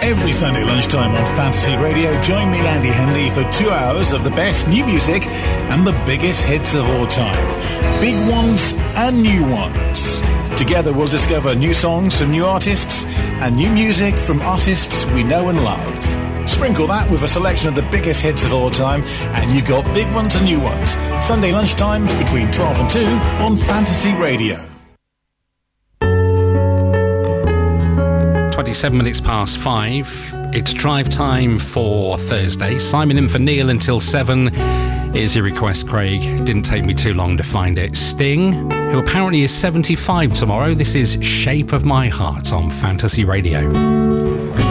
Every Sunday lunchtime on Fantasy Radio, join me, Andy Henley, for 2 hours of the best new music and the biggest hits of all time. Big ones and new ones. Together we'll discover new songs from new artists and new music from artists we know and love. Sprinkle that with a selection of the biggest hits of all time and you've got big ones and new ones. Sunday lunchtime between 12 and 2 on Fantasy Radio. 27 minutes past 5. It's drive time for Thursday. Simon in for Neil until 7. Here's your request, Craig. Didn't take me too long to find it. Sting, who apparently is 75 tomorrow. This is Shape of My Heart on Fantasy Radio.